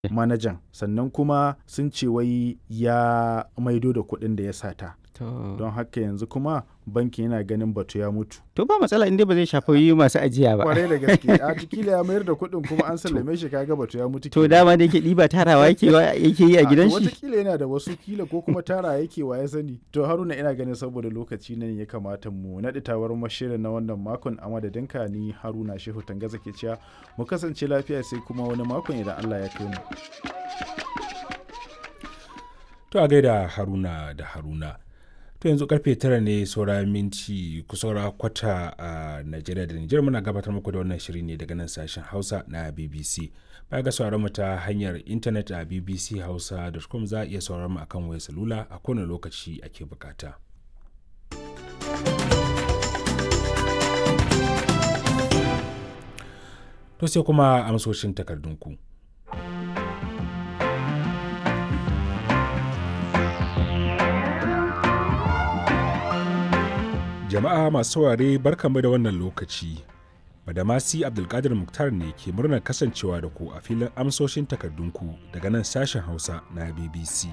manajan, sannan kuma sun ce wai ya maido da kuɗin da ya sata. To. Don haka yanzu kuma bankin yana ganin batu ya mutu. To ba matsala inda ba zai shafi masu ajiya ba. Kwarai da gaske, a kila ya mayar da kuɗin kuma an sallame shi, kaga batu ya mutu. To dama da yake ɗiba tarawa yake yi a gidan shi. Watakila yana da wasu kila ko kuma tara yake wa ya sani. To Haruna, ina ganin saboda lokaci nan ya kamata mu naɗi tawar mashirin na wannan makon, a madadinka ni Haruna Shehu Tangaza ke cewa mu kasance lafiya sai kuma wani makon idan Allah ya kai mu. To a gaida Haruna da Haruna. To yanzu karfe 9 ne saura minti kusaura kwata a Najeriya da Nijar. Muna gabatar muku da wannan shiri ne daga nan sashen Hausa na BBC. Baya ga sauraron mu ta hanyar intanet a bbchausa.com, za a iya sauraron mu akan wayar salula a kowane lokaci ake bukata. To sai kuma amsoshin takardunku. Jama'a masu saurare barkanmu da wannan lokaci. Badamasi Abdulkadir Muktar ne ke murnar kasancewa da ku a filin amsoshin takardunku daga nan sashen Hausa na BBC.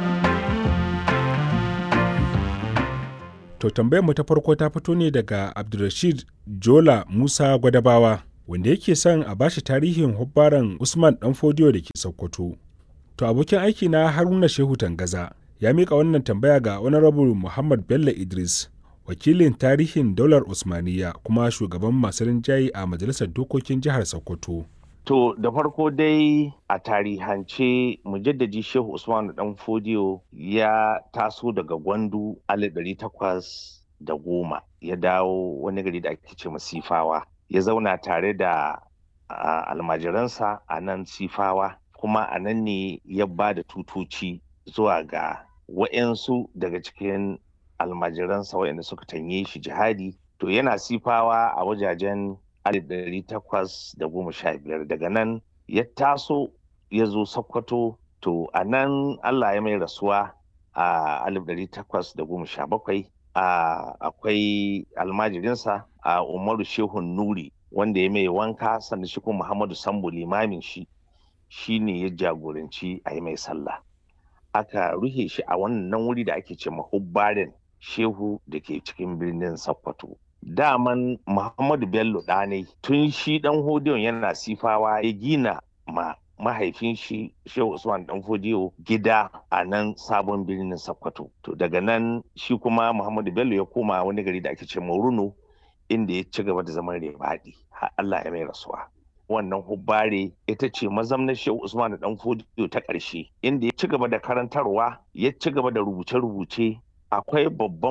To tambayar mu ta farko ta fito ne daga Abdulrashid Jola Musa Gwadabawa, wanda yake son a bashi tarihin hubbaran Usman Danfodiyo da ke Sokoto. To abokin aiki na Haruna Shehu Tangaza ya mika wannan tambaya ga Honorable Muhammad Bello Idris, wakilin tarihin daular Usmaniya kuma shugaban masu rinjaye a Majalisar Dokokin Jihar Sokoto. To da farko dai a tarihance mujaddadi Shehu Usman Danfodiyo ya taso daga Gwandu 1810, ya dawo wani gari da ake ce Sifawa, ya zauna tare da almajiransa a nan Sifawa, kuma a nan ne ya ba da tutoci zuwa ga wa'yansu daga cikin almajiransa waɗanda suka tanye shi jihadi. To yana Sifawa a wajajen 1815, daga nan ya taso ya zo Sokoto. To a nan Allah ya mai rasuwa a 1817. Akwai almajirinsa a Umaru Shehun Nuri wanda ya mai wanka, sannan shi kuma Muhammadu Sambo limamin shi ne ya jagoranci a yi mai sallah. Aka ruhe shi a wannan wuri da ake ce mahubbarin Shehu da ke cikin birnin Sokoto. Daman Muhammadu Bello ɗanai tun shi ɗan Hodiyon yana Sifawa ya gina mahaifin shi Shehu Usman Danfodiyo gida a nan sabon birnin Sokoto. To daga nan shi kuma Muhammadu Bello ya koma wani gari da ake ce Runo, inda ya ci gaba da zaman rebaɗi har Allah ya mai rasuwa. Wannan hubbare ita ce mazamnar Shehu Usman Danfodiyo ta ƙarshe, inda ya ci gaba da karantarwa, ya ci gaba da rubuce-rubuce. Akwai babban